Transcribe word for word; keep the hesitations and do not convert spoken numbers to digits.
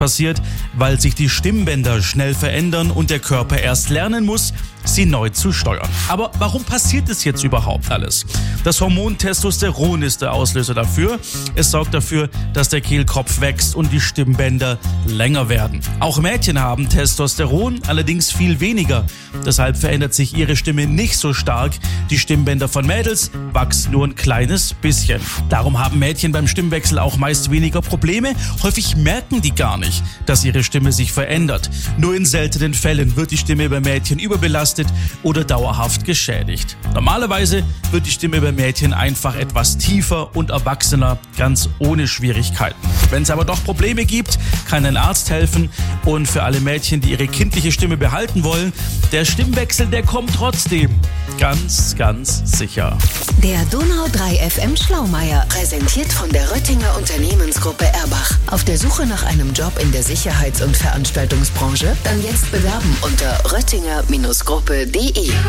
passiert, weil sich die Stimmbänder schnell verändern und der Körper erst lernen muss, sie neu zu steuern. Aber warum passiert es jetzt überhaupt alles? Das Hormon Testosteron ist der Auslöser dafür. Es sorgt dafür, dass der Kehlkopf wächst und die Stimmbänder länger werden. Auch Mädchen haben Testosteron, allerdings viel weniger. Deshalb verändert sich ihre Stimme nicht so stark. Die Stimmbänder von Mädels wachsen nur ein kleines bisschen. Darum haben Mädchen beim Stimmwechsel auch meist weniger Probleme. Häufig merken die gar nicht, dass ihre Stimme sich verändert. Nur in seltenen Fällen wird die Stimme bei Mädchen überbelastet oder dauerhaft geschädigt. Normalerweise wird die Stimme bei Mädchen einfach etwas tiefer und erwachsener, ganz ohne Schwierigkeiten. Wenn es aber doch Probleme gibt, kann ein Arzt helfen. Und für alle Mädchen, die ihre kindliche Stimme behalten wollen, der Stimmwechsel, der kommt trotzdem. Ganz, ganz sicher. Der Donau drei F M Schlaumeier, präsentiert von der Röttinger Unternehmensgruppe Erbach. Auf der Suche nach einem Job in der Sicherheits- und Veranstaltungsbranche? Dann jetzt bewerben unter röttinger Gruppe punkt de.